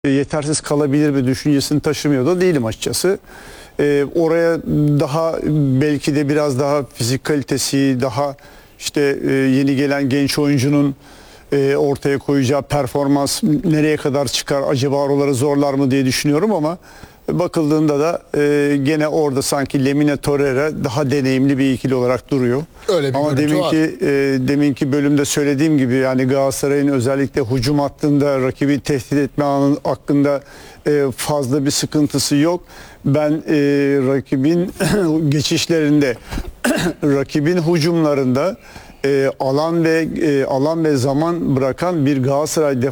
yetersiz kalabilir mi düşüncesini taşımıyor da değilim açıkçası. Oraya daha belki de biraz daha fizik kalitesi, daha işte yeni gelen genç oyuncunun ortaya koyacağı performans nereye kadar çıkar, acaba oraları zorlar mı diye düşünüyorum ama bakıldığında da gene orada sanki Lemina Torreira daha deneyimli bir ikili olarak duruyor. Öyle bir ama deminki bölümde söylediğim gibi yani Galatasaray'ın özellikle hücum hattında rakibi tehdit etme anı hakkında fazla bir sıkıntısı yok. Ben rakibin geçişlerinde, rakibin hücumlarında alan ve zaman bırakan bir Galatasaray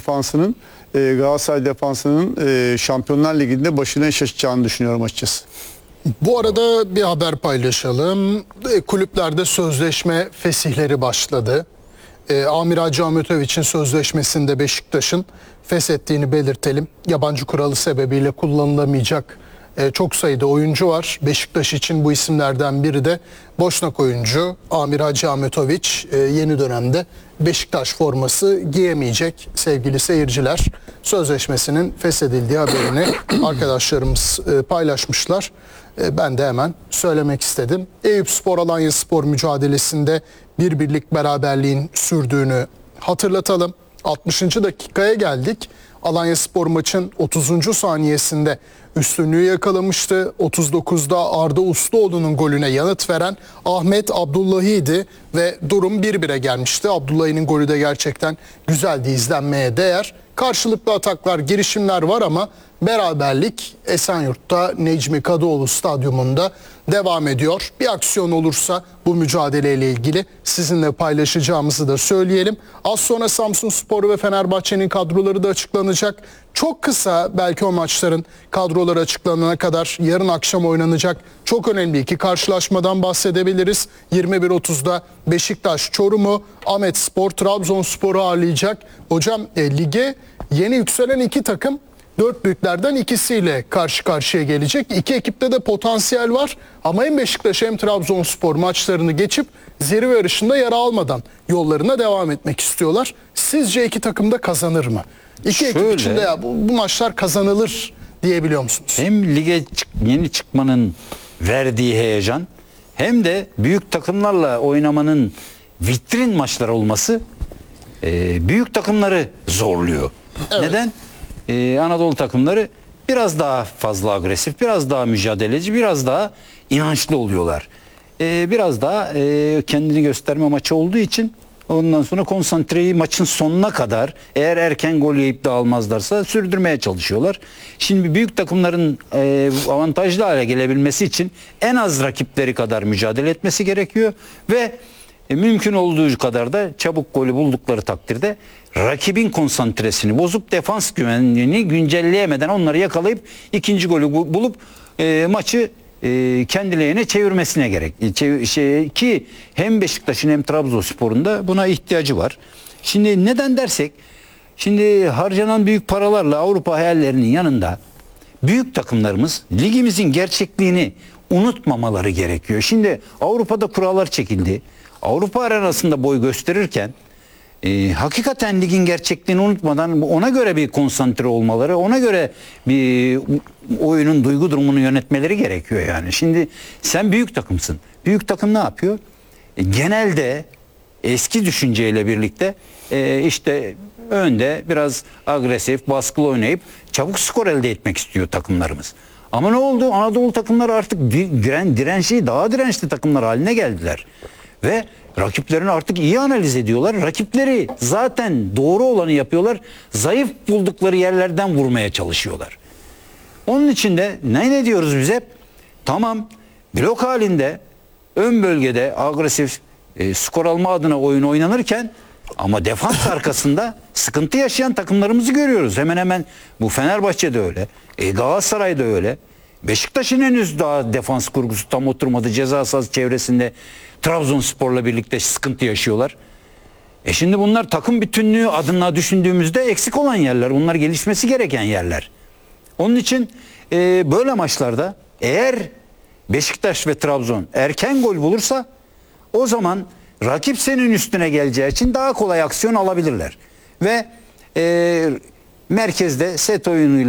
defansının Şampiyonlar Ligi'nde başına şaşacağını düşünüyorum açıkçası. Bu arada bir haber paylaşalım. Kulüplerde sözleşme fesihleri başladı. Amir Hacı Ahmetoviç'in sözleşmesinde Beşiktaş'ın feshettiğini belirtelim. Yabancı kuralı sebebiyle kullanılamayacak çok sayıda oyuncu var. Beşiktaş için bu isimlerden biri de Boşnak oyuncu Amir Hacı Ahmetoviç. Yeni dönemde Beşiktaş forması giyemeyecek sevgili seyirciler. Sözleşmesinin feshedildiği haberini arkadaşlarımız paylaşmışlar. Ben de hemen söylemek istedim. Eyüpspor Alanyaspor mücadelesinde bir birlik beraberliğin sürdüğünü hatırlatalım. 60. dakikaya geldik. Alanyaspor maçın 30. saniyesinde üstünlüğü yakalamıştı. 39'da Arda Usluoğlu'nun golüne yanıt veren Ahmet Abdullahi'ydi ve durum 1-1'e gelmişti. Abdullahi'nin golü de gerçekten güzeldi, izlenmeye değer. Karşılıklı ataklar, girişimler var ama beraberlik Esenyurt'ta Necmi Kadıoğlu Stadyumunda devam ediyor. Bir aksiyon olursa bu mücadeleyle ilgili sizinle paylaşacağımızı da söyleyelim. Az sonra Samsunspor ve Fenerbahçe'nin kadroları da açıklanacak. Çok kısa belki o maçların kadroları açıklanana kadar yarın akşam oynanacak çok önemli iki karşılaşmadan bahsedebiliriz. 21.30'da Beşiktaş Çorum'u, Ahmetspor Trabzonspor'u ağırlayacak. Hocam lige yeni yükselen iki takım 4 büyüklerden ikisiyle karşı karşıya gelecek. İki ekipte de potansiyel var ama hem Beşiktaş hem Trabzonspor maçlarını geçip zirve yarışında yer almadan yollarına devam etmek istiyorlar. Sizce iki takım da kazanır mı? İki ekip içinde ya bu maçlar kazanılır diyebiliyor musunuz? Hem lige yeni çıkmanın verdiği heyecan hem de büyük takımlarla oynamanın vitrin maçlar olması büyük takımları zorluyor. Evet. Neden? Anadolu takımları biraz daha fazla agresif, biraz daha mücadeleci, biraz daha inançlı oluyorlar. Biraz daha kendini gösterme maçı olduğu için ondan sonra konsantreyi maçın sonuna kadar eğer erken gol yiyip de almazlarsa sürdürmeye çalışıyorlar. Şimdi büyük takımların avantajlı hale gelebilmesi için en az rakipleri kadar mücadele etmesi gerekiyor ve mümkün olduğu kadar da çabuk golü buldukları takdirde rakibin konsantresini bozup defans güvenliğini güncelleyemeden onları yakalayıp ikinci golü bulup maçı kendi lehine çevirmesine gerek. Ki hem Beşiktaş'ın hem Trabzonspor'un da buna ihtiyacı var. Şimdi neden dersek, şimdi harcanan büyük paralarla Avrupa hayallerinin yanında büyük takımlarımız ligimizin gerçekliğini unutmamaları gerekiyor. Şimdi Avrupa'da kurallar çekildi. Avrupa arenasında boy gösterirken hakikaten ligin gerçekliğini unutmadan ona göre bir konsantre olmaları, ona göre bir oyunun duygu durumunu yönetmeleri gerekiyor yani. Şimdi sen büyük takımsın. Büyük takım ne yapıyor? Genelde eski düşünceyle birlikte işte önde biraz agresif, baskılı oynayıp çabuk skor elde etmek istiyor takımlarımız. Ama ne oldu? Anadolu takımları artık daha dirençli takımlar haline geldiler. Ve rakiplerini artık iyi analiz ediyorlar. Rakipleri zaten doğru olanı yapıyorlar. Zayıf buldukları yerlerden vurmaya çalışıyorlar. Onun için de ne diyoruz biz hep? Tamam, blok halinde ön bölgede agresif skor alma adına oyun oynanırken ama defans arkasında sıkıntı yaşayan takımlarımızı görüyoruz. Hemen hemen bu Fenerbahçe'de öyle. Galatasaray'da öyle. Beşiktaş'ın henüz daha defans kurgusu tam oturmadı. Ceza sahası çevresinde Trabzonspor'la birlikte sıkıntı yaşıyorlar. Şimdi bunlar takım bütünlüğü adına düşündüğümüzde eksik olan yerler. Bunlar gelişmesi gereken yerler. Onun için böyle maçlarda eğer Beşiktaş ve Trabzon erken gol bulursa o zaman rakip senin üstüne geleceği için daha kolay aksiyon alabilirler. Ve merkezde set oyunuyla